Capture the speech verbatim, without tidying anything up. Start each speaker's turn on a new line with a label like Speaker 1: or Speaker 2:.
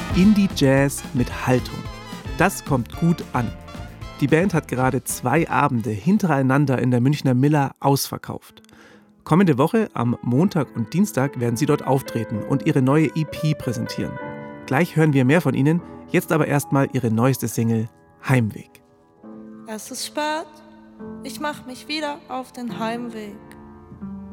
Speaker 1: Indie-Jazz mit Haltung. Das kommt gut an. Die Band hat gerade zwei Abende hintereinander in der Münchner Miller ausverkauft. Kommende Woche, am Montag und Dienstag, werden sie dort auftreten und ihre neue E P präsentieren. Gleich hören wir mehr von ihnen, jetzt aber erstmal ihre neueste Single Heimweg.
Speaker 2: Es ist spät, ich mach mich wieder auf den Heimweg.